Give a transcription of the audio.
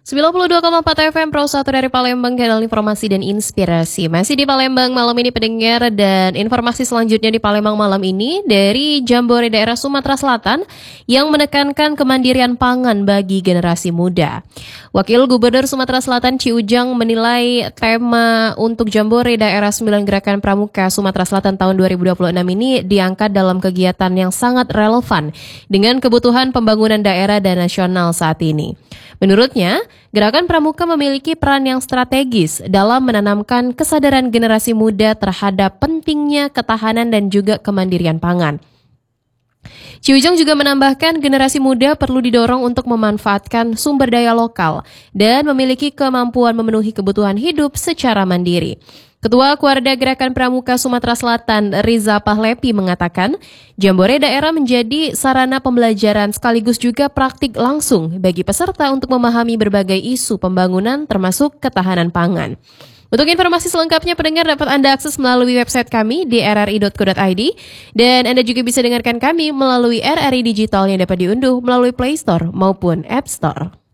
92,4 FM Pro 1 dari Palembang, kanal informasi dan inspirasi. Masih di Palembang malam ini pendengar, dan informasi selanjutnya di Palembang malam ini dari Jambore daerah Sumatera Selatan yang menekankan kemandirian pangan bagi generasi muda. Wakil Gubernur Sumatera Selatan Ci Ujang menilai tema untuk Jambore daerah 9 Gerakan Pramuka Sumatera Selatan tahun 2026 ini diangkat dalam kegiatan yang sangat relevan dengan kebutuhan pembangunan daerah dan nasional saat ini. Menurutnya, Gerakan Pramuka memiliki peran yang strategis dalam menanamkan kesadaran generasi muda terhadap pentingnya ketahanan dan juga kemandirian pangan. Ci Ujang juga menambahkan generasi muda perlu didorong untuk memanfaatkan sumber daya lokal dan memiliki kemampuan memenuhi kebutuhan hidup secara mandiri. Ketua Kuarda Gerakan Pramuka Sumatera Selatan Riza Pahlepi mengatakan, Jambore daerah menjadi sarana pembelajaran sekaligus juga praktik langsung bagi peserta untuk memahami berbagai isu pembangunan termasuk ketahanan pangan. Untuk informasi selengkapnya pendengar dapat Anda akses melalui website kami di rri.co.id, dan Anda juga bisa dengarkan kami melalui RRI Digital yang dapat diunduh melalui Play Store maupun App Store.